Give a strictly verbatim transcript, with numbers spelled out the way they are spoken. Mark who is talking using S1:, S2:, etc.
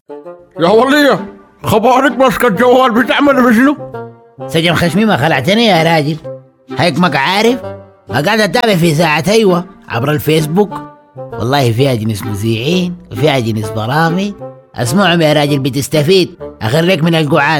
S1: يا ولية، خبارك ماسكة الجوال بتعمل بشنو؟
S2: سجن خشمي ما خلعتني يا راجل، هيك ما عارف. قاعد اتابع في ساعة ايوه عبر الفيسبوك، والله فيها جنس مذيعين وفيها جنس برامج، اسمعهم يا راجل بتستفيد، اخريك من القعاد.